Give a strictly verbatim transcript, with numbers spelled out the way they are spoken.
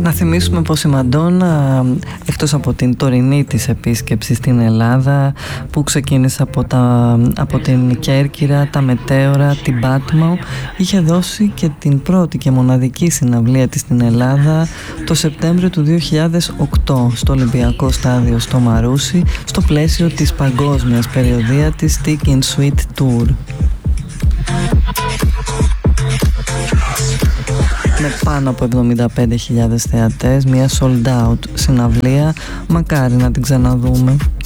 Να θυμίσουμε πως η Μαντόνα, εκτός από την τωρινή της επίσκεψη στην Ελλάδα που ξεκίνησε από, τα, από την Κέρκυρα, τα Μετέωρα, την Πάτμο, είχε δώσει και την πρώτη και μοναδική συναυλία της στην Ελλάδα το Σεπτέμβριο του δύο χιλιάδες οκτώ στο Ολυμπιακό Στάδιο στο Μαρούσι, στο πλαίσιο της παγκόσμιας περιοδία της Stick in Sweet Tour. Με πάνω από εβδομήντα πέντε χιλιάδες θεατές, μια sold out συναυλία, μακάρι να την ξαναδούμε.